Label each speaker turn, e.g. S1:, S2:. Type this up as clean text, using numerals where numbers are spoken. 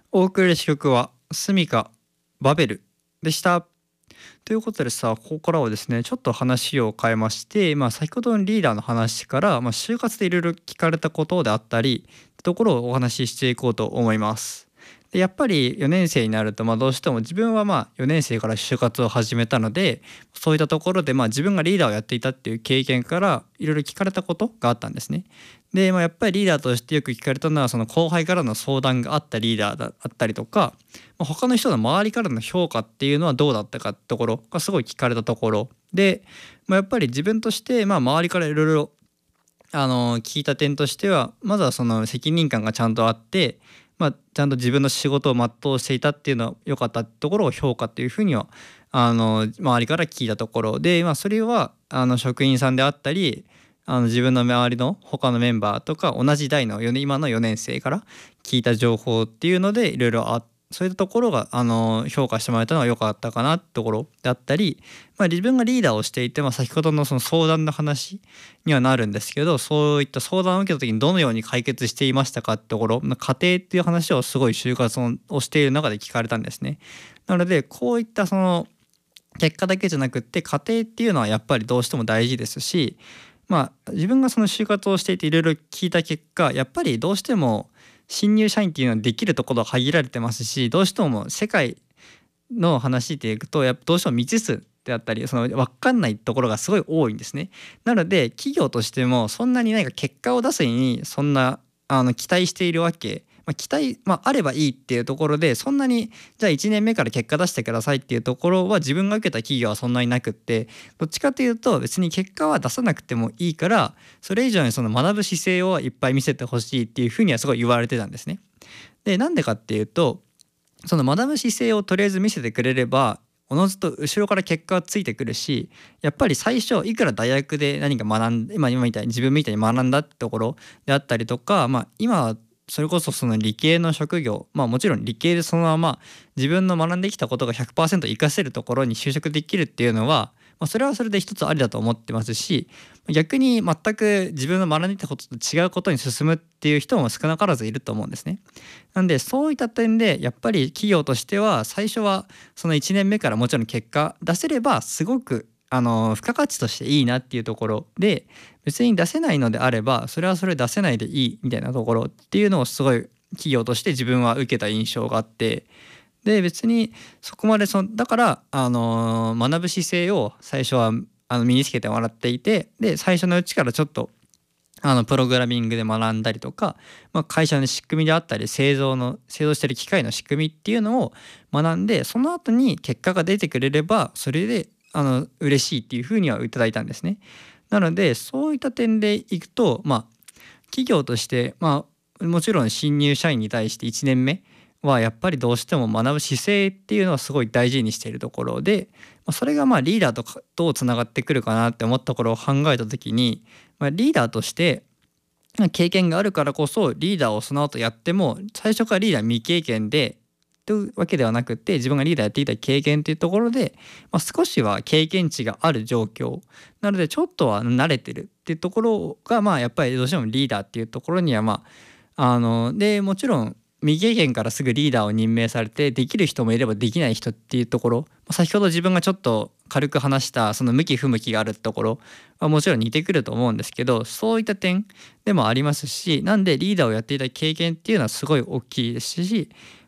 S1: お送りした曲はスミカバベルでした。ということでさ、ここからはですね、ちょっと話を変えまして、先ほどのリーダーの話から、就活でいろいろ聞かれたことであったりところをお話ししていこうと思います。でやっぱり4年生になると、どうしても自分は4年生から就活を始めたので、そういったところで自分がリーダーをやっていたっていう経験からいろいろ聞かれたことがあったんですね。で、やっぱりリーダーとしてよく聞かれたのは、その後輩からの相談があったリーダーだったりとか、他の人の周りからの評価っていうのはどうだったかってところがすごい聞かれたところで、やっぱり自分として周りからいろいろ聞いた点としては、まずはその責任感がちゃんとあって、ちゃんと自分の仕事を全うしていたっていうのは良かったところを評価っていうふうには周りから聞いたところで、それは職員さんであったり、自分の周りの他のメンバーとか同じ代の今の4年生から聞いた情報っていうのでいろいろそういったところが評価してもらえたのは良かったかなってところであったり、自分がリーダーをしていて、先ほどのその相談の話にはなるんですけど、そういった相談を受けた時にどのように解決していましたかってところ、家庭っていう話をすごい就活をしている中で聞かれたんですね。なのでこういったその結果だけじゃなくって家庭っていうのはやっぱりどうしても大事ですし、自分がその就活をしていていろいろ聞いた結果、やっぱりどうしても新入社員っていうのはできるところは限られてますし、どうしても世界の話でいくとやっぱどうしても未知数であったり、その分かんないところがすごい多いんですね。なので企業としてもそんなに何か結果を出すにそんな期待しているわけ、期待、あればいいっていうところで、そんなにじゃあ1年目から結果出してくださいっていうところは自分が受けた企業はそんなになくって、どっちかというと別に結果は出さなくてもいいから、それ以上にその学ぶ姿勢をいっぱい見せてほしいっていうふうにはすごい言われてたんですね。でなんでかっていうと、その学ぶ姿勢をとりあえず見せてくれればおのずと後ろから結果はついてくるし、やっぱり最初いくら大学で何か学んで、今みたいに自分みたいに学んだってところであったりとか、今はそれこそその理系の職業、もちろん理系でそのまま自分の学んできたことが 100% 活かせるところに就職できるっていうのは、それはそれで一つありだと思ってますし、逆に全く自分の学んできたことと違うことに進むっていう人も少なからずいると思うんですね。なんでそういった点でやっぱり企業としては最初はその1年目からもちろん結果出せればすごく付加価値としていいなっていうところで、別に出せないのであればそれはそれ出せないでいいみたいなところっていうのをすごい企業として自分は受けた印象があって、で別にそこまでだから学ぶ姿勢を最初は身につけてもらっていて、で最初のうちからちょっとプログラミングで学んだりとか、会社の仕組みであったり製造してる機械の仕組みっていうのを学んで、その後に結果が出てくれればそれで嬉しいっていうふうにはいただいたんですね。なのでそういった点でいくと、企業として、もちろん新入社員に対して1年目はやっぱりどうしても学ぶ姿勢っていうのはすごい大事にしているところで、それがリーダーとかどうつながってくるかなって思ったところを考えた時に、リーダーとして経験があるからこそリーダーをその後やっても最初からリーダー未経験でというわけではなくって、自分がリーダーやっていた経験というところで、少しは経験値がある状況なのでちょっとは慣れてるっていうところがやっぱりどうしてもリーダーっていうところにはでもちろん未経験からすぐリーダーを任命されてできる人もいればできない人っていうところ、先ほど自分がちょっと軽く話したその向き不向きがあるところはもちろん似てくると思うんですけど、そういった点でもありますし、なんでリーダーをやっていた経験っていうのはすごい大きいですし、